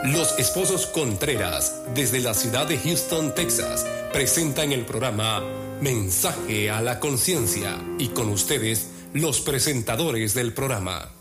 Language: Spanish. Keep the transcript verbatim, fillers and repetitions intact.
Los esposos Contreras, desde la ciudad de Houston, Texas, presentan el programa Mensaje a la Conciencia y con ustedes, los presentadores del programa.